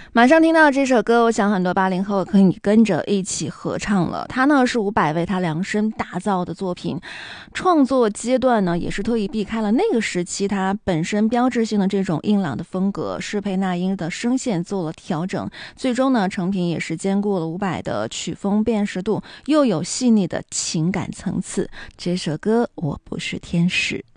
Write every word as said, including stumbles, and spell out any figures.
马上听到这首歌，我想很多八零后可以跟着一起合唱了。它呢是伍佰为他量身打造的作品，创作阶段呢也是特意避开了那个时期它本身标志性的这种硬朗的风格，适配那英的声线做了调整，最终呢成品也是兼顾了伍佰的曲风辨识度，又有细腻的情感层次。这首歌《我不是天使》。